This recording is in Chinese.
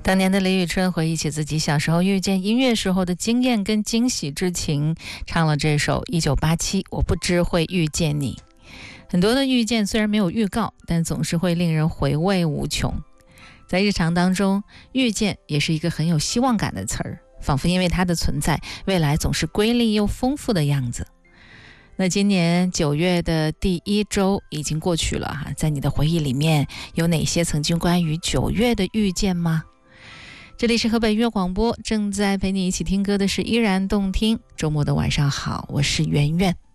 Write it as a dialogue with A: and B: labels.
A: 当年的李宇春回忆起自己小时候遇见音乐时候的经验跟惊喜之情，唱了这首1987我不知会遇见你。很多的遇见虽然没有预告，但总是会令人回味无穷。在日常当中，遇见也是一个很有希望感的词儿，仿佛因为它的存在，未来总是瑰丽又丰富的样子。那今年9月的第1周已经过去了哈，在你的回忆里面有哪些曾经关于9月的遇见吗？这里是河北音乐广播，正在陪你一起听歌的是依然动听。周末的晚上好，我是圆圆。